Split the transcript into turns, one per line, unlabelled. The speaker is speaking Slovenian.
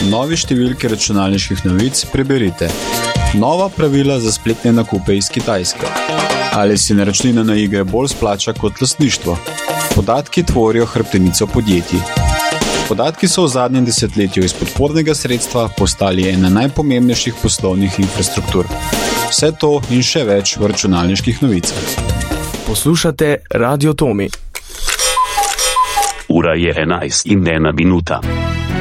novi številki računalniških novic preberite. Nova pravila za spletne nakupe iz Kitajske. Ali si naročnina na igre bolj splača kot lastništvo? Podatki tvorijo hrbtenico podjetij. Podatki so v zadnjem desetletju iz podpornega sredstva postali ena najpomembnejših poslovnih infrastruktur. Vse to in še več v računalniških novicah.
Poslušate Radio Tomi.
Ura je 11:01.